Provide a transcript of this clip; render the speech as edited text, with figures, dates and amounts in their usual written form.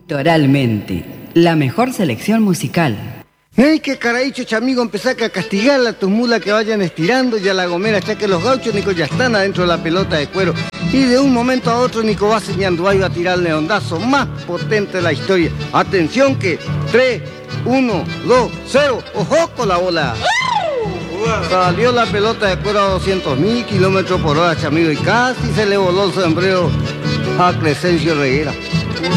Culturalmente, la mejor selección musical. ¡Ey, qué caraicho, chamigo! Empezá a castigar a tus mulas que vayan estirando y a la gomera, ya que los gauchos, Nico, ya están adentro de la pelota de cuero. Y de un momento a otro, Nico, va señando a tirar el leondazo más potente de la historia. Atención que 3, 1, 2, 0, ¡ojo con la bola! Salió la pelota de cuero a 200.000 kilómetros por hora, chamigo, y casi se le voló el sombrero a Crescencio Reguera.